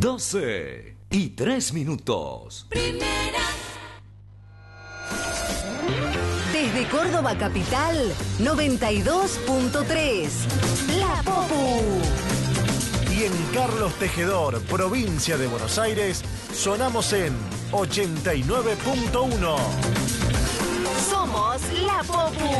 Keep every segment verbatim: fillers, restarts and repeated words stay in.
doce y tres minutos. Primera. Desde Córdoba Capital, noventa y dos punto tres. La Popu. Y en Carlos Tejedor, provincia de Buenos Aires, sonamos en ochenta y nueve punto uno. Somos La Popu.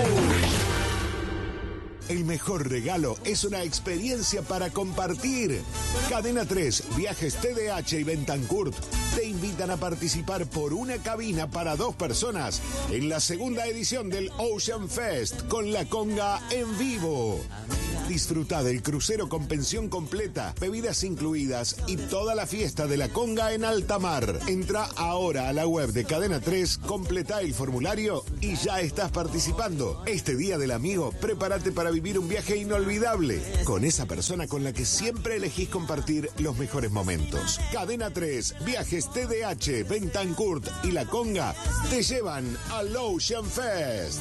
El mejor regalo es una experiencia para compartir. Cadena tres, Viajes T D H y Bentancurt te invitan a participar por una cabina para dos personas en la segunda edición del Ocean Fest con La Conga en vivo. Disfruta del crucero con pensión completa, bebidas incluidas y toda la fiesta de La Conga en alta mar. Entra ahora a la web de Cadena tres, completa el formulario y ya estás participando. Este Día del Amigo, prepárate para vivir un viaje inolvidable con esa persona con la que siempre elegís compartir los mejores momentos. Cadena tres, Viajes T D H, Bentancurt y La Conga te llevan al Ocean Fest.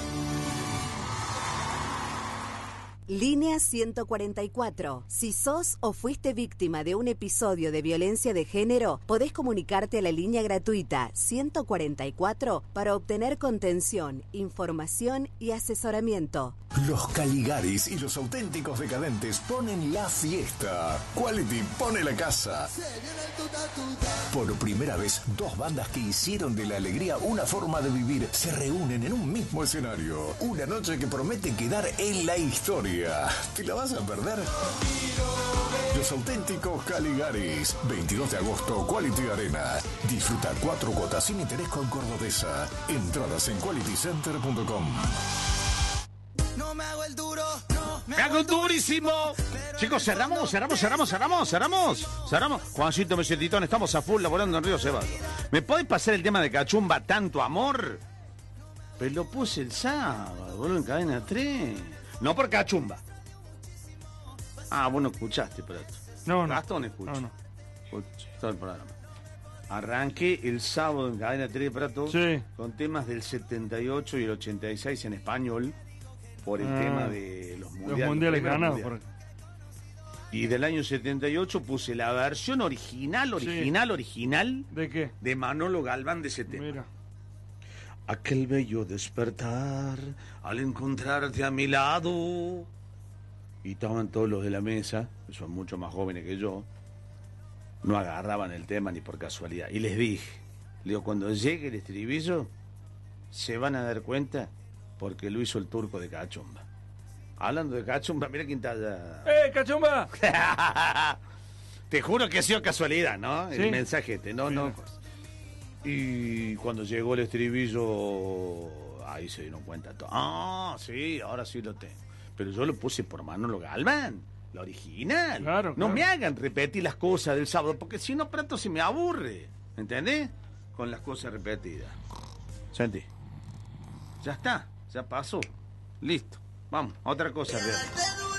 Línea ciento cuarenta y cuatro. Si sos o fuiste víctima de un episodio de violencia de género, podés comunicarte a la línea gratuita ciento cuarenta y cuatro para obtener contención, información y asesoramiento. Los Caligaris y los auténticos decadentes ponen la fiesta. Quality pone la casa. Por primera vez, dos bandas que hicieron de la alegría una forma de vivir se reúnen en un mismo escenario. Una noche que promete quedar en la historia. ¿Te la vas a perder? Los auténticos Caligaris. veintidós de agosto, Quality Arena. Disfruta cuatro cuotas sin interés con Cordobesa. Entradas en quality center punto com. No me hago el duro, no me hago el durísimo. Chicos, cerramos, cerramos, cerramos, cerramos, cerramos, cerramos. Juancito Mesetitón, estamos a full laborando en Río Ceballos. ¿Me podés pasar el tema de Cachumba, tanto amor? Pero lo puse el sábado, boludo, en Cadena tres. No por Cachumba. Ah, vos no escuchaste, pero No, no. Gastón escucha. No, no. Escucha todo el programa. Arranqué el sábado en Cadena tres Prato, sí, con temas del setenta y ocho y el ochenta y seis en español, por el ah, tema de los mundiales. Los mundiales ganados. Mundial. Por... Y del año setenta y ocho puse la versión original, original, sí. original. ¿De qué? De Manolo Galván de ese tema. Mira. Aquel bello despertar al encontrarte a mi lado. Y estaban todos los de la mesa, que son mucho más jóvenes que yo, no agarraban el tema ni por casualidad. Y les dije, le digo, cuando llegue el estribillo, se van a dar cuenta porque lo hizo el turco de Cachumba. Hablando de Cachumba, mira quién está allá. ¡Eh, Cachumba! Te juro que ha sido casualidad, ¿no? ¿Sí? El mensaje este, no, no. Y cuando llegó el estribillo, ahí se dieron cuenta todo. Ah, sí, ahora sí lo tengo. Pero yo lo puse por Manolo Galván, la original. Claro, no claro. me hagan repetir las cosas del sábado, porque si no, pronto se me aburre. ¿Entendés? Con las cosas repetidas. ¿Sentí? Ya está, ya pasó. Listo. Vamos, otra cosa. Real.